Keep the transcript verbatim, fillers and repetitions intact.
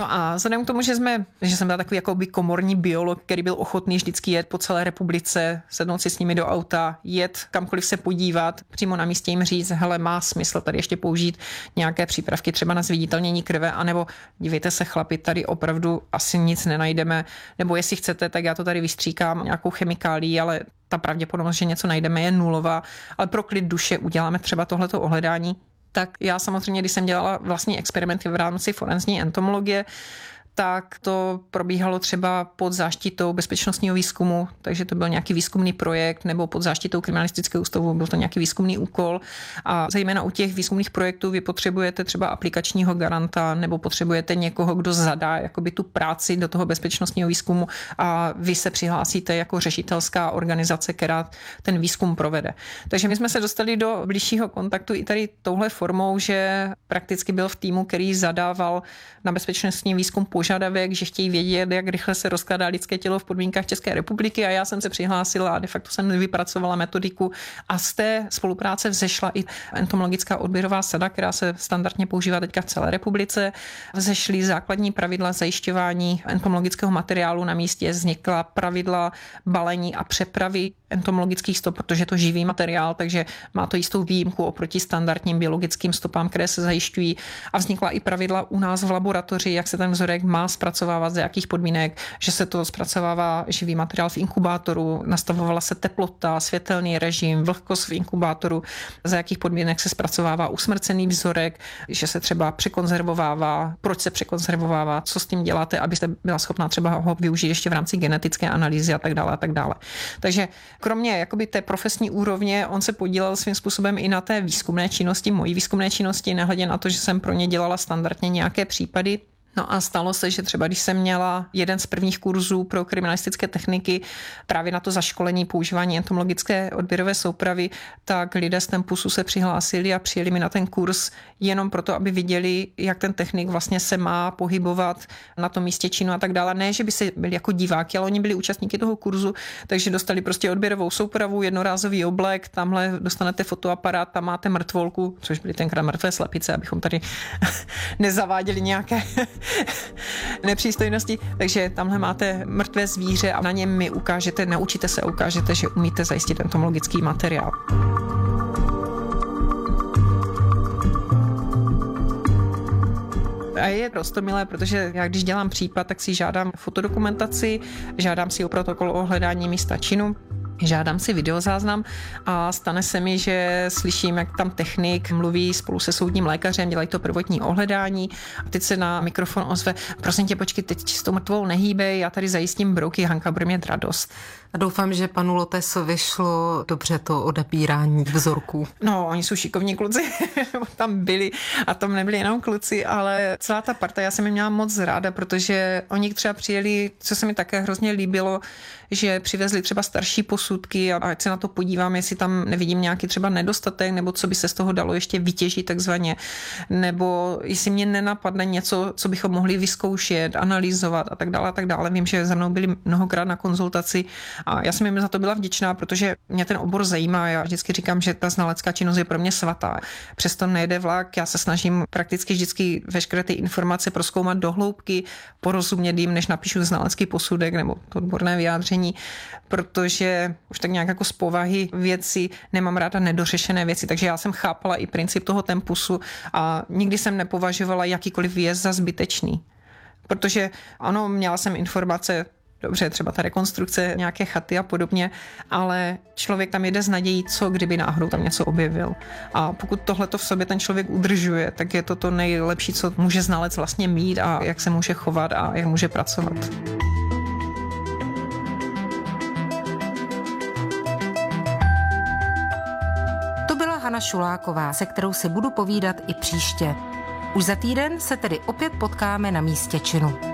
No a vzhledem k tomu, že jsme, že jsem byl takový jakoby komorní biolog, který byl ochotný vždycky jet po celé republice, sednout si s nimi do auta, jet kamkoliv se podívat, přímo na místě jim říct, hele, má smysl tady ještě použít nějaké přípravky třeba na zviditelnění krve, anebo dívejte se chlapi, tady opravdu asi nic nenajdeme, nebo jestli chcete, tak já to tady vystříkám nějakou chemikálii, ale ta pravděpodobnost, že něco najdeme, je nulová, ale pro klid duše uděláme třeba tohleto ohledání. Tak já samozřejmě, když jsem dělala vlastní experimenty v rámci forenzní entomologie, tak to probíhalo třeba pod záštitou bezpečnostního výzkumu, takže to byl nějaký výzkumný projekt, nebo pod záštitou kriminalistického ústavu byl to nějaký výzkumný úkol. A zejména u těch výzkumných projektů vy potřebujete třeba aplikačního garanta, nebo potřebujete někoho, kdo zadá jakoby tu práci do toho bezpečnostního výzkumu a vy se přihlásíte jako řešitelská organizace, která ten výzkum provede. Takže my jsme se dostali do blížšího kontaktu i tady touhle formou, že prakticky byl v týmu, který zadával na bezpečnostní výzkum požadavek, že chtějí vědět, jak rychle se rozkládá lidské tělo v podmínkách České republiky, a já jsem se přihlásila a de facto jsem vypracovala metodiku a z té spolupráce vzešla i entomologická odběrová sada, která se standardně používá teďka v celé republice. Vzešly základní pravidla zajišťování entomologického materiálu na místě, vznikla pravidla balení a přepravy entomologických stop, protože je to živý materiál, takže má to jistou výjimku oproti standardním biologickým stopám, které se zajišťují, a vznikla i pravidla u nás v laboratoři, jak se ten vzorek má zpracovávat, za jakých podmínek, že se to zpracovává živý materiál v inkubátoru, nastavovala se teplota, světelný režim, vlhkost v inkubátoru, za jakých podmínek se zpracovává usmrcený vzorek, že se třeba překonzervovává, proč se překonzervovává, co s tím děláte, abyste byla schopná třeba ho využít ještě v rámci genetické analýzy a tak dále a tak dále. Takže kromě jakoby té profesní úrovně, on se podílel svým způsobem i na té výzkumné činnosti, mojí výzkumné činnosti, nehledě na to, že jsem pro ně dělala standardně nějaké případy. No a stalo se, že třeba když jsem měla jeden z prvních kurzů pro kriminalistické techniky právě na to zaškolení používání entomologické odběrové soupravy, tak lidé z Tempusu se přihlásili a přijeli mi na ten kurz jenom proto, aby viděli, jak ten technik vlastně se má pohybovat na tom místě činu a tak dále. Ne, že by se byli jako diváky, ale oni byli účastníky toho kurzu, takže dostali prostě odběrovou soupravu, jednorázový oblek, tamhle dostanete fotoaparát, tam máte mrtvolku, což byly tenkrát mrtvé slepice, abychom tady nezaváděli nějaké nepřístojnosti, takže tamhle máte mrtvé zvíře a na něm mi ukážete, naučíte se, ukážete, že umíte zajistit entomologický materiál. A je roztomilé, protože já když dělám případ, tak si žádám fotodokumentaci, žádám si o protokol o hledání místa činu, žádám si videozáznam a stane se mi, že slyším, jak tam technik mluví spolu se soudním lékařem, dělají to prvotní ohledání a teď se na mikrofon ozve, prosím tě, počkej, teď s tou mrtvou nehýbej, já tady zajistím brouky, Hanka bude mít radost. A doufám, že panu Lotesovi šlo dobře to odebírání vzorků. No, oni jsou šikovní kluci, tam byli a tam nebyli jenom kluci, ale celá ta parta, já jsem je měla moc ráda, protože oni třeba přijeli, co se mi také hrozně líbilo, že přivezli třeba starší posudky a ať se na to podívám, jestli tam nevidím nějaký třeba nedostatek, nebo co by se z toho dalo ještě vytěžit takzvaně, nebo jestli mě nenapadne něco, co bychom mohli vyzkoušet, analyzovat a tak dále a tak dále. Vím, že za mnou byli mnohokrát na konzultaci a já jsem jim za to byla vděčná, protože mě ten obor zajímá. Já vždycky říkám, že ta znalecká činnost je pro mě svatá. Přesto nejede vlak, já se snažím prakticky vždycky veškeré ty informace prozkoumat do hloubky, porozumět jim, než napíšu znalecký posudek nebo to odborné vyjádření, protože už tak nějak jako z povahy věci nemám ráda nedořešené věci, takže já jsem chápala i princip toho Tempusu a nikdy jsem nepovažovala jakýkoliv výjezd za zbytečný. Protože ano, měla jsem informace, dobře, třeba ta rekonstrukce nějaké chaty a podobně, ale člověk tam jede s nadějí, co kdyby náhodou tam něco objevil. A pokud tohleto v sobě ten člověk udržuje, tak je to to nejlepší, co může znalec vlastně mít a jak se může chovat a jak může pracovat. To byla Hana Šuláková, se kterou si budu povídat i příště. Už za týden se tedy opět potkáme na místě činu.